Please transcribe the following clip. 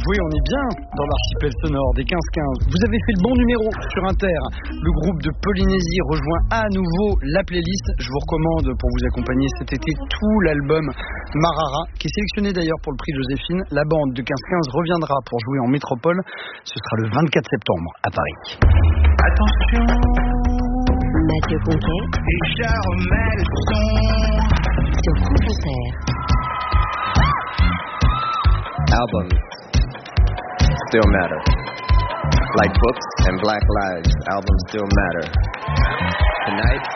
Oui, on est bien dans l'archipel sonore des 15-15. Vous avez fait le bon numéro sur Inter. Le groupe de Polynésie rejoint à nouveau la playlist. Je vous recommande pour vous accompagner cet été tout l'album Marara, qui est sélectionné d'ailleurs pour le prix Joséphine. La bande de 15-15 reviendra pour jouer en métropole. Ce sera le 24 septembre à Paris. Attention, Mathieu Conquet et je remets le son sur France Inter. Albums still matter. Like books and black lives, albums still matter. Tonight,